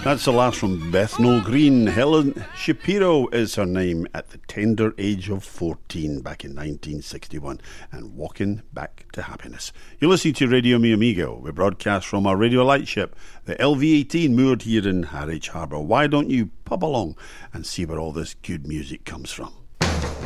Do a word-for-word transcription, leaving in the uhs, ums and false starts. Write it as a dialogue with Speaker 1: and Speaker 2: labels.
Speaker 1: That's the last from Bethnal Green. Helen Shapiro is her name, at the tender age of fourteen back in nineteen sixty-one, and walking back to happiness. You're listening to Radio Mi Amigo. We broadcast from our radio lightship, the L V eighteen, moored here in Harwich Harbour. Why don't you pop along and see where all this good music comes from?